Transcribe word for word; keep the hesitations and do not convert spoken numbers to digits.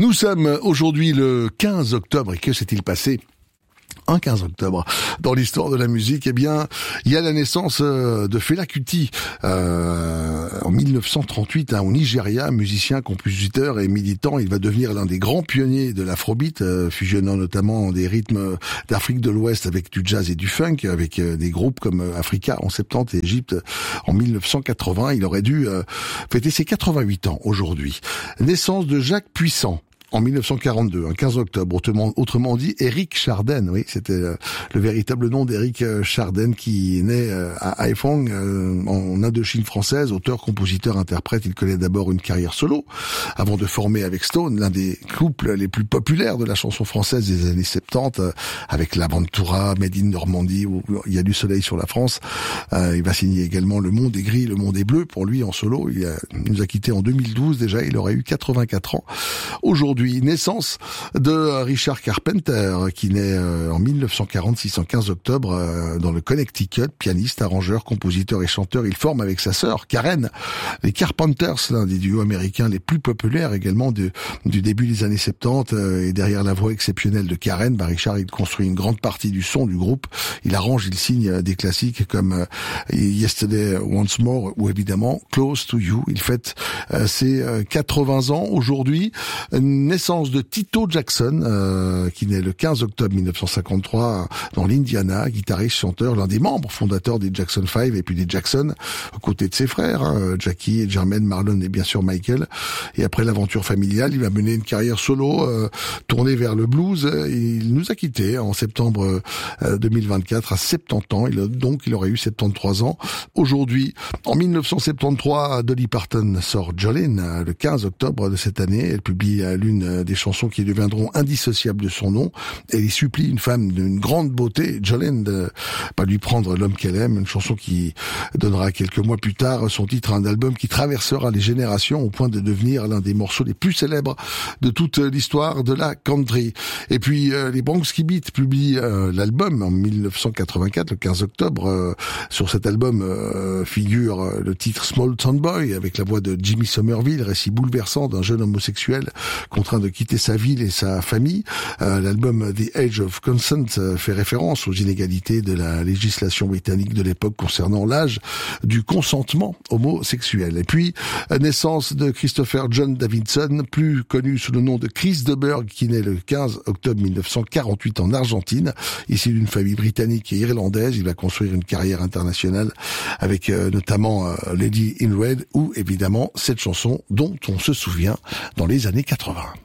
Nous sommes aujourd'hui le quinze octobre et que s'est-il passé un quinze octobre dans l'histoire de la musique? Eh bien, il y a la naissance de Fela Kuti euh, en mille neuf cent trente-huit hein, au Nigeria, musicien, compositeur et militant. Il va devenir l'un des grands pionniers de l'afrobeat, euh, fusionnant notamment des rythmes d'Afrique de l'Ouest avec du jazz et du funk, avec euh, des groupes comme Africa en soixante-dix et Égypte en mille neuf cent quatre-vingts. Il aurait dû euh, fêter ses quatre-vingt-huit ans aujourd'hui. Naissance de Jacques Puissant en mille neuf cent quarante-deux, un quinze octobre, autrement, autrement dit Éric Chardin, oui, c'était euh, le véritable nom d'Éric euh, Chardin, qui est né euh, à Haiphong, euh, en Indochine française, auteur, compositeur, interprète. Il connaît d'abord une carrière solo, avant de former avec Stone, l'un des couples les plus populaires de la chanson française des années soixante-dix, euh, avec l'Aventura, Made in Normandie, où il y a du soleil sur la France. Euh, il va signer également Le Monde est gris, Le Monde est bleu, pour lui en solo. Il, a, il nous a quittés en deux mille douze déjà, il aurait eu quatre-vingt-quatre ans. Aujourd'hui, naissance de Richard Carpenter, qui naît en mille neuf cent quarante-six, en quinze octobre, dans le Connecticut, pianiste, arrangeur, compositeur et chanteur. Il forme avec sa sœur, Karen, les Carpenters, l'un des duos américains les plus populaires également de, du début des années soixante-dix. Et derrière la voix exceptionnelle de Karen, bah Richard, il construit une grande partie du son du groupe. Il arrange, il signe des classiques comme Yesterday Once More ou évidemment Close to You. Il fête ses quatre-vingts ans aujourd'hui. Naissance de Tito Jackson, euh, qui naît le quinze octobre mille neuf cent cinquante-trois dans l'Indiana, guitariste, chanteur, l'un des membres fondateurs des Jackson cinq et puis des Jackson, aux côtés de ses frères, hein, Jackie, Jermaine, Marlon et bien sûr Michael. Et après l'aventure familiale, il va mener une carrière solo, euh, tournée vers le blues. Il nous a quittés en septembre euh, deux mille vingt-quatre à soixante-dix ans. Il a, donc il aurait eu soixante-treize ans. Aujourd'hui, en mille neuf cent soixante-treize, Dolly Parton sort Jolene le quinze octobre de cette année. Elle publie l'une des chansons qui deviendront indissociables de son nom. Elle y supplie une femme d'une grande beauté, Jolene, de pas lui prendre l'homme qu'elle aime. Une chanson qui donnera quelques mois plus tard son titre à un album qui traversera les générations au point de devenir l'un des morceaux les plus célèbres de toute l'histoire de la country. Et puis euh, les Bronx Beat publient euh, l'album en mille neuf cent quatre-vingt-quatre, le quinze octobre. Euh, sur cet album euh, figure euh, le titre Small Town Boy avec la voix de Jimmy Somerville, récit bouleversant d'un jeune homosexuel contraint de quitter sa ville et sa famille. Euh, l'album The Age of Consent euh, fait référence aux inégalités de la législation britannique de l'époque concernant l'âge du consentement homosexuel. Et puis, euh, naissance de Christopher John Davidson, plus connu sous le nom de Chris de Burgh, qui naît le quinze octobre mille neuf cent quarante-huit en Argentine. Issu d'une famille britannique et irlandaise, il va construire une carrière internationale avec euh, notamment euh, Lady in Red ou évidemment cette chanson dont on se souvient dans les années quatre-vingts.